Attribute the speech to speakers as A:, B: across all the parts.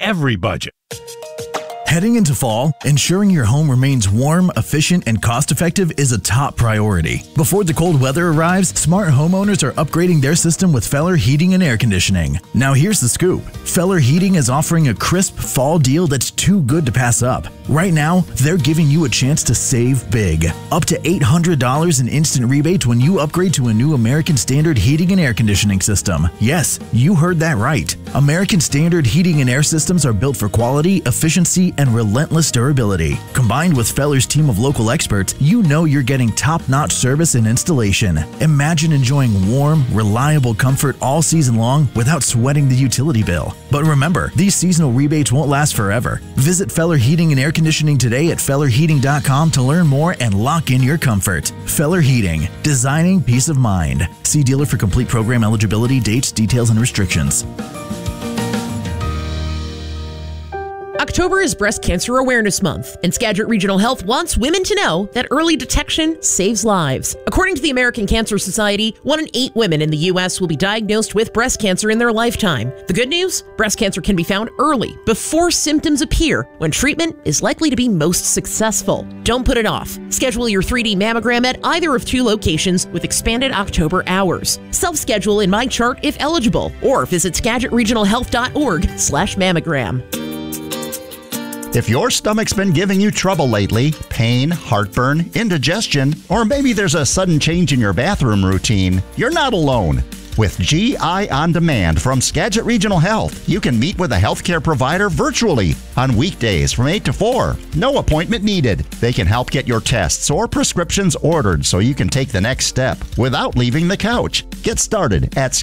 A: every budget.
B: Heading into fall, ensuring your home remains warm, efficient, and cost-effective is a top priority. Before the cold weather arrives, smart homeowners are upgrading their system with Feller Heating and Air Conditioning. Now here's the scoop. Feller Heating is offering a crisp fall deal that's too good to pass up. Right now, they're giving you a chance to save big. Up to $800 in instant rebates when you upgrade to a new American Standard Heating and Air Conditioning system. Yes, you heard that right. American Standard Heating and Air Systems are built for quality, efficiency, and relentless durability. Combined with Feller's team of local experts, you know you're getting top-notch service and installation. Imagine enjoying warm, reliable comfort all season long without sweating the utility bill. But remember, these seasonal rebates won't last forever. Visit Feller Heating and Air Conditioning today at FellerHeating.com to learn more and lock in your comfort. Feller Heating, designing peace of mind. See dealer for complete program eligibility, dates, details, and restrictions.
C: October is Breast Cancer Awareness Month, and Skagit Regional Health wants women to know that early detection saves lives. According to the American Cancer Society, 1 in 8 women in the U.S. will be diagnosed with breast cancer in their lifetime. The good news? Breast cancer can be found early, before symptoms appear, when treatment is likely to be most successful. Don't put it off. Schedule your 3D mammogram at either of 2 locations with expanded October hours. Self-schedule in MyChart if eligible, or visit SkagitRegionalHealth.org/mammogram.
D: If your stomach's been giving you trouble lately, pain, heartburn, indigestion, or maybe there's a sudden change in your bathroom routine, you're not alone. With GI On Demand from Skagit Regional Health, you can meet with a healthcare provider virtually on weekdays from 8 to 4. No appointment needed. They can help get your tests or prescriptions ordered so you can take the next step without leaving the couch. Get started at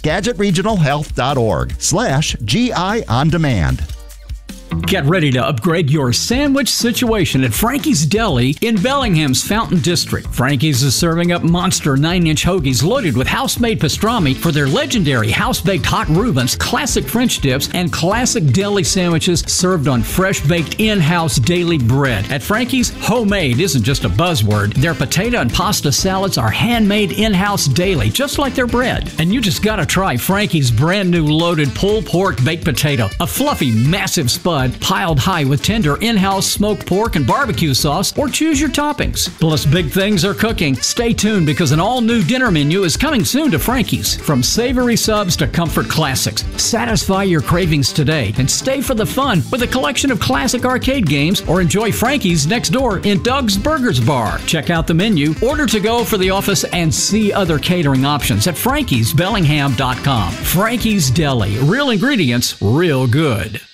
D: SkagitRegionalHealth.org/GI On Demand.
E: Get ready to upgrade your sandwich situation at Frankie's Deli in Bellingham's Fountain District. Frankie's is serving up monster 9-inch hoagies loaded with house-made pastrami for their legendary house-baked hot Reubens, classic French dips, and classic deli sandwiches served on fresh-baked in-house daily bread. At Frankie's, homemade isn't just a buzzword. Their potato and pasta salads are handmade in-house daily, just like their bread. And you just gotta try Frankie's brand new loaded pulled pork baked potato, a fluffy, massive spud piled high with tender in-house smoked pork and barbecue sauce, or choose your toppings. Plus, big things are cooking. Stay tuned because an all-new dinner menu is coming soon to Frankie's. From savory subs to comfort classics, satisfy your cravings today and stay for the fun with a collection of classic arcade games, or enjoy Frankie's next door in Doug's Burgers Bar. Check out the menu, order to go for the office, and see other catering options at frankiesbellingham.com. Frankie's Deli. Real ingredients, real good.